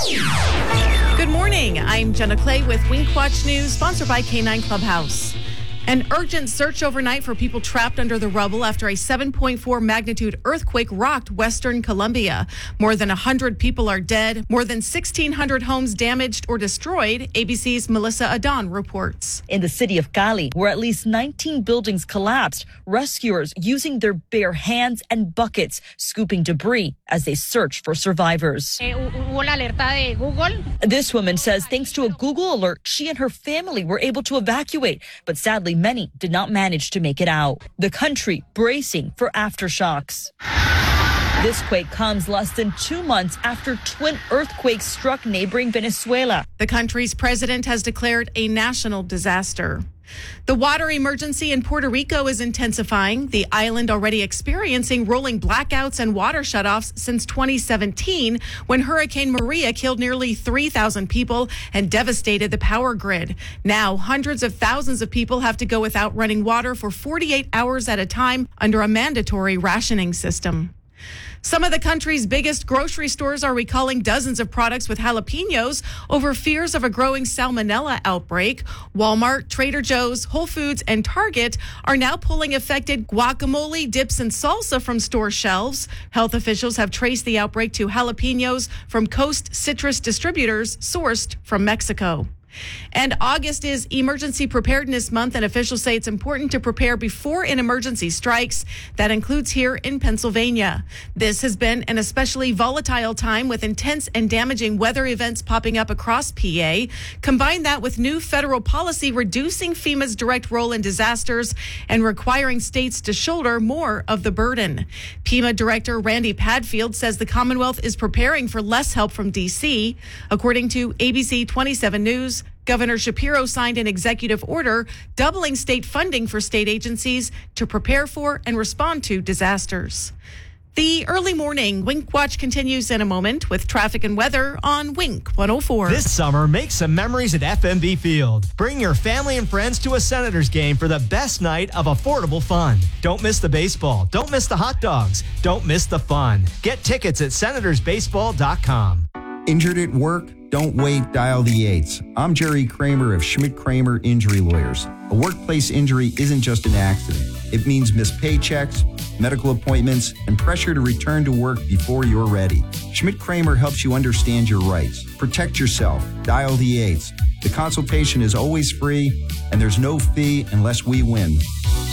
Good morning. I'm Jenna Clay with Wink Watch News, sponsored by K9 Clubhouse. An urgent search overnight for people trapped under the rubble after a 7.4 magnitude earthquake rocked western Colombia. More than 100 people are dead, more than 1,600 homes damaged or destroyed, ABC's Melissa Adon reports. In the city of Cali, where at least 19 buildings collapsed, rescuers using their bare hands and buckets scooping debris as they search for survivors. This woman says thanks to a Google alert, she and her family were able to evacuate, but sadly many did not manage to make it out. The country bracing for aftershocks. This quake comes less than 2 months after twin earthquakes struck neighboring Venezuela. The country's president has declared a national disaster. The water emergency in Puerto Rico is intensifying. The island already experiencing rolling blackouts and water shutoffs since 2017, when Hurricane Maria killed nearly 3,000 people and devastated the power grid. Now, hundreds of thousands of people have to go without running water for 48 hours at a time under a mandatory rationing system. Some of the country's biggest grocery stores are recalling dozens of products with jalapenos over fears of a growing salmonella outbreak. Walmart, Trader Joe's, Whole Foods, and Target are now pulling affected guacamole, dips, and salsa from store shelves. Health officials have traced the outbreak to jalapenos from Coast Citrus distributors sourced from Mexico. And August is Emergency Preparedness Month, and officials say it's important to prepare before an emergency strikes. That includes here in Pennsylvania. This has been an especially volatile time with intense and damaging weather events popping up across PA. Combine that with new federal policy reducing FEMA's direct role in disasters and requiring states to shoulder more of the burden. FEMA Director Randy Padfield says the Commonwealth is preparing for less help from D.C. According to ABC 27 News, Governor Shapiro signed an executive order doubling state funding for state agencies to prepare for and respond to disasters. The early morning Wink Watch continues in a moment with traffic and weather on Wink 104. This summer, make some memories at FMB Field. Bring your family and friends to a Senators game for the best night of affordable fun. Don't miss the baseball. Don't miss the hot dogs. Don't miss the fun. Get tickets at senatorsbaseball.com. Injured at work? Don't wait, dial the 8s. I'm Jerry Kramer of Schmidt Kramer Injury Lawyers. A workplace injury isn't just an accident. It means missed paychecks, medical appointments, and pressure to return to work before you're ready. Schmidt Kramer helps you understand your rights. Protect yourself. Dial the 8s. The consultation is always free, and there's no fee unless we win.